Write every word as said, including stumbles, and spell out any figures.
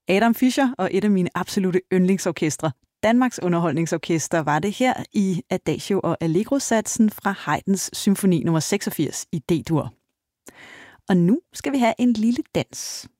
Adam Fischer og et af mine absolute yndlingsorkestre, Danmarks Underholdningsorkester, var det her i Adagio og Allegro-satsen fra Haydns symfoni nummer seksogfirs i D-dur. Og nu skal vi have en lille dans.